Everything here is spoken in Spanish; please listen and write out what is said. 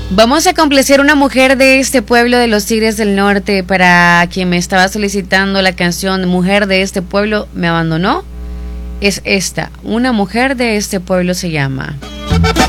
Vamos a complacer una mujer de este pueblo de los Tigres del Norte. Para quien me estaba solicitando la canción Mujer de este pueblo me abandonó, es esta. Una mujer de este pueblo se llama.